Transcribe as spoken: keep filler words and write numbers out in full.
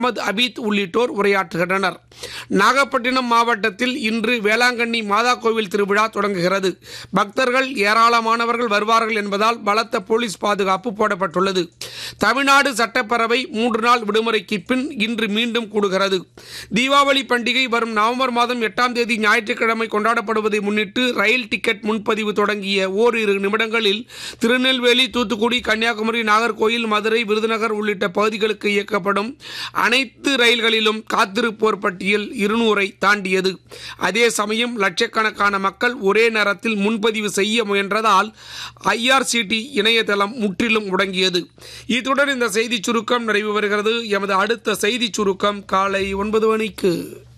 அஹமது அபீத் உள்ளிட்டோர் உரையாற்றுகின்றனர். நாகப்பட்டினம் மாவட்டத்தில் இன்று வேளாங்கண்ணி மாதா கோவில் திருவிழா தொடங்குகிறது. பக்தர்கள் ஏராளமானவர்கள் வருவார்கள் என்பதால் பலத்த போலீஸ் பாதுகாப்பு போடப்பட்டுள்ளது. தமிழ்நாடு சட்டப்பேரவை மூன்று நாள் விடுமுறைக்கு பின் இன்று மீண்டும் கூடுகிறது. தீபாவளி பண்டிகை வரும் நவம்பர் மாதம் எட்டாம் தேதி ஞாயிற்றுக்கிழமை கொண்டாடப்படுவதை முன்னிட்டு ரயில் டிக்கெட் முன்பதிவு தொடங்கிய ஓரிரு நிமிடங்களில் திருநெல்வேலி, தூத்துக்குடி, கன்னியாகுமரி, நாகர்கோயில், மதுரை, விருதுநகர் உள்ளிட்ட பகுதிகளுக்கு இயக்கப்படும் அனைத்து ரயில்களிலும் காத்திருப்போர் பட்டியல் இருநூறை தாண்டியது. அதே சமயம் லட்சக்கணக்கான மக்கள் ஒரே நேரத்தில் முன்பதிவு செய்ய முயன்றதால் ஐஆர்சிடி இணையதளம் முற்றிலும் முடங்கியது. இத்துடன் இந்த செய்தி சுருக்கம் நிறைவு பெறுகிறது. எமது அடுத்த செய்தி சுருக்கம் காலை ஒன்பது மணிக்கு.